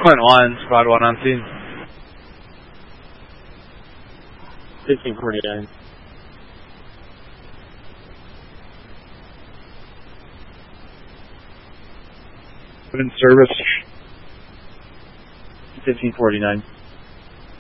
1, squad 1 on scene. 1549. In service. 1549.